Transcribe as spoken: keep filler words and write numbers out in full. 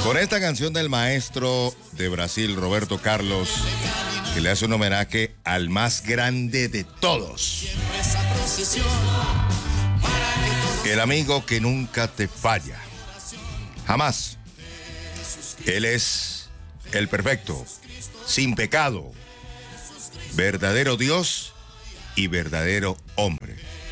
Con esta canción del maestro de Brasil, Roberto Carlos, que le hace un homenaje al más grande de todos. El amigo que nunca te falla. Jamás. Él es el perfecto, sin pecado, verdadero Dios y verdadero hombre.